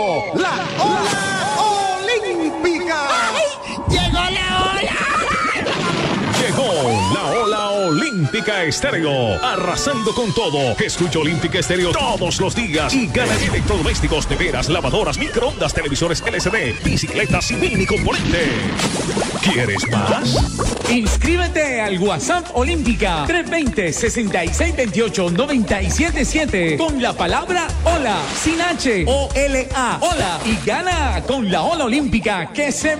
La Ola Olímpica. ¡Llegó la ola! Llegó la Ola Olímpica Estéreo, arrasando con todo. Escucha Olímpica Estéreo todos los días y gana electrodomésticos, neveras, lavadoras, microondas, televisores LCD, bicicletas y mini componente. ¿Quieres más? Inscríbete al WhatsApp Olímpica 320-6628-977 con la palabra Ola, sin H, O-L-A, Ola, y gana con la Ola Olímpica que se